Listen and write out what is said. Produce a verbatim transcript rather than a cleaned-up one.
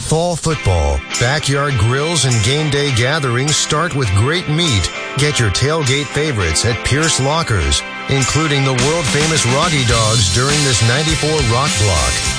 Fall football, backyard grills, and game day gatherings start with great meat. Get your tailgate favorites at Pierce Lockers, including the world-famous Roggy Dogs during this ninety-four Rock Block.